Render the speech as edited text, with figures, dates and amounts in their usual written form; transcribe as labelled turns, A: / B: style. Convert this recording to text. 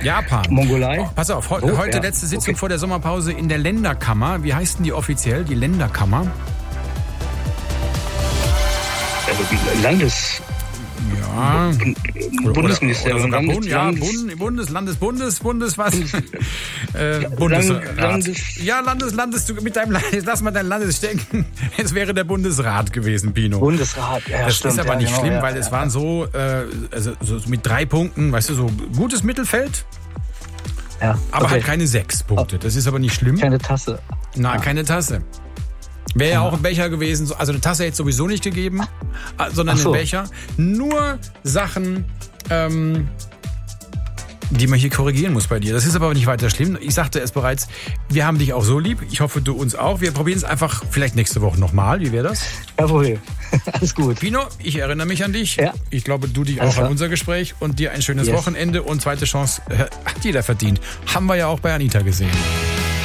A: Japan.
B: Mongolei.
A: Pass auf, heute letzte Sitzung vor der Sommerpause in der Länderkammer. Wie heißt denn die offiziell, die Länderkammer? Ja.
B: Bundesministerium.
A: Mit deinem lass mal dein Landes stecken. Es wäre der Bundesrat gewesen, Pino.
B: Bundesrat, ja,
A: das
B: stimmt.
A: ist aber nicht schlimm,
B: ja,
A: weil es waren so mit 3 Punkten, weißt du, so gutes Mittelfeld.
B: Ja,
A: aber halt keine 6 Punkte. Das ist aber nicht schlimm.
B: Keine Tasse.
A: Nein, keine Tasse. Wäre ja auch ein Becher gewesen. Also eine Tasse hätte es sowieso nicht gegeben, sondern einen Becher. Nur Sachen, die man hier korrigieren muss bei dir. Das ist aber nicht weiter schlimm. Ich sagte es bereits, wir haben dich auch so lieb. Ich hoffe, du uns auch. Wir probieren es einfach vielleicht nächste Woche nochmal. Wie wäre das?
B: Jawohl. Alles gut.
A: Pino, ich erinnere mich an dich.
B: Ja.
A: Ich glaube, du dich auch an unser Gespräch. Und dir ein schönes Wochenende. Und zweite Chance hat jeder verdient. Haben wir ja auch bei Anita gesehen.